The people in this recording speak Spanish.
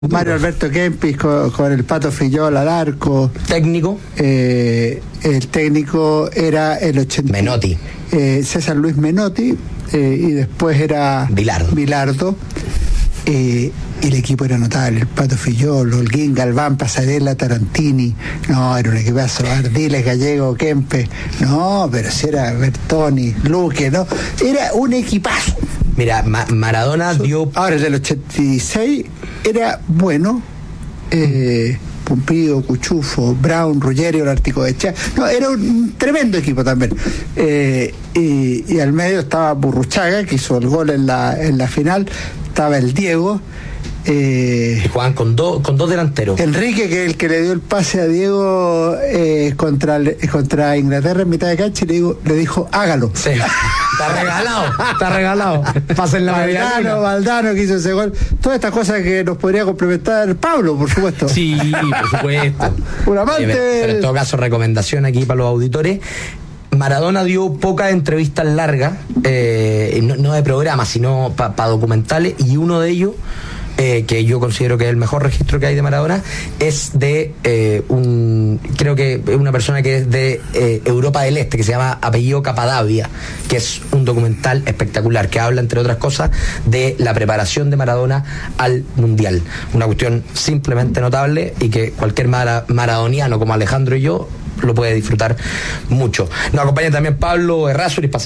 Mario Alberto Kempis con el Pato Fillol al arco. Técnico. El técnico era el 80. Menotti. César Luis Menotti, y después era Bilardo. El equipo era notable: el Pato Fillol, Holguín, Galván, Pasarela, Tarantini. No, era un equipazo. Ardiles, Gallego, Kempes. No, pero si era Bertoni, Luque, ¿no? Era un equipazo. Mira, Maradona dio... Ahora, el del 86 era bueno. Pumpido, Cuchufo, Brown, Ruggiero, el Articoechea. No, era un tremendo equipo también. Y al medio estaba Burruchaga, que hizo el gol en la final. Estaba el Diego. Y jugaban con dos delanteros. Enrique, que es el que le dio el pase a Diego contra Inglaterra en mitad de cancha, y le dijo: hágalo. Sí. Está regalado. Pasen la media. Valdano que hizo ese gol. Todas estas cosas que nos podría complementar Pablo, por supuesto. Sí, por supuesto. Un amante. Pero en todo caso, recomendación aquí para los auditores. Maradona dio pocas entrevistas largas, no de programa, sino para documentales, y uno de ellos, que yo considero que es el mejor registro que hay de Maradona, es de creo que es una persona que es de Europa del Este, que se llama Apellido Capadavia, que es un documental espectacular, que habla, entre otras cosas, de la preparación de Maradona al Mundial. Una cuestión simplemente notable, y que cualquier maradoniano como Alejandro y yo lo puede disfrutar mucho. Nos acompaña también Pablo Errázuriz.